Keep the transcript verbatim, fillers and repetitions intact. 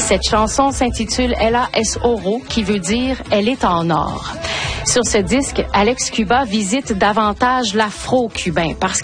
Cette chanson s'intitule Ella es oro, qui veut dire Elle est en or. Sur ce disque, Alex Cuba visite davantage l'afro-cubain parce